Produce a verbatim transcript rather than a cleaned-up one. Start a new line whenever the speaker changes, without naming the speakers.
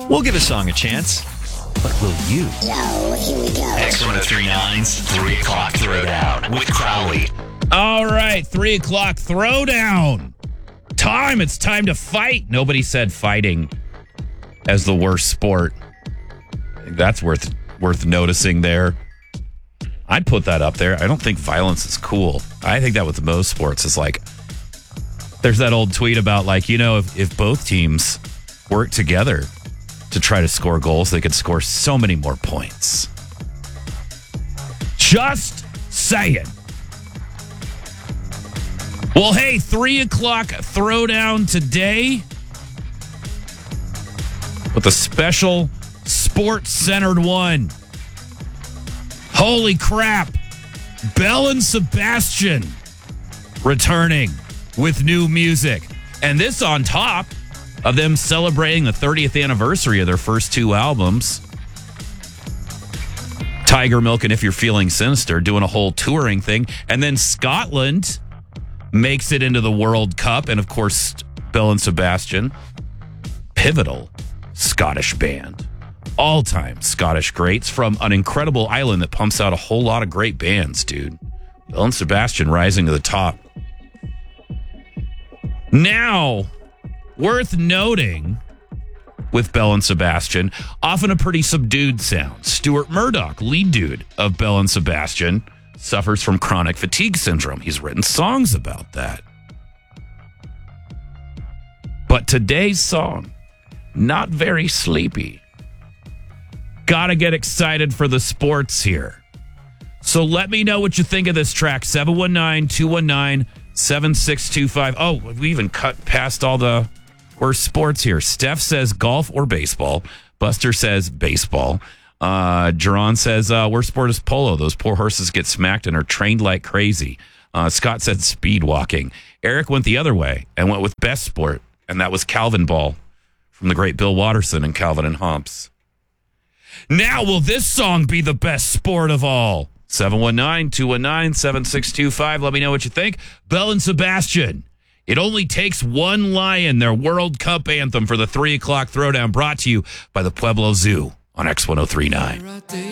We'll give a song a chance. But will you?
So, here we go.
X one oh three nine's three o'clock Throwdown with Crowley.
All right, three o'clock Throwdown. Time, it's time to fight. Nobody said fighting as the worst sport. I think that's worth worth noticing there. I'd put that up there. I don't think violence is cool. I think that with most sports is like, there's that old tweet about like, you know, if, if both teams work together to try to score goals, they could score so many more points. Just saying. Well, hey, three o'clock Throwdown today with a special sports-centered one. Holy crap. Belle and Sebastian returning with new music. And this on top of them celebrating the thirtieth anniversary of their first two albums. Tiger Milk and If You're Feeling Sinister doing a whole touring thing. And then Scotland makes it into the World Cup. And, of course, Belle and Sebastian, pivotal Scottish band. All-time Scottish greats from an incredible island that pumps out a whole lot of great bands, dude. Belle and Sebastian rising to the top. Now, worth noting with Belle and Sebastian, often a pretty subdued sound. Stuart Murdoch, lead dude of Belle and Sebastian, suffers from chronic fatigue syndrome. He's written songs about that. But today's song, not very sleepy. Gotta get excited for the sports here. So let me know what you think of this track. seven one nine, two one nine, seven six two five. Oh, we even cut past all the worst sports here. Steph says golf or baseball. Buster says baseball. Uh, Jerron says uh, worst sport is polo. Those poor horses get smacked and are trained like crazy. Uh, Scott said speed walking. Eric went the other way and went with best sport, and that was Calvin ball from the great Bill Watterson and Calvin and Hobbes. Now, will this song be the best sport of all? seven one nine, two one nine, seven six two five. Let me know what you think. Belle and Sebastian. It only takes one lion, their World Cup anthem for the three o'clock Throwdown, brought to you by the Pueblo Zoo on X one oh three nine.